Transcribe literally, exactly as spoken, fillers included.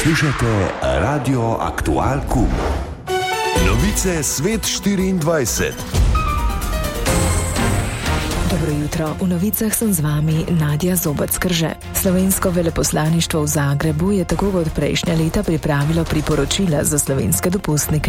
Poslušate Radio Aktual Q. Novice Svet štiriindvajset. Dobro jutro, v novicah sem z vami Nadja Zobec-Krže. Slovensko veleposlaništvo v Zagrebu je tako kot prejšnja leta pripravilo priporočila za slovenske dopustnike.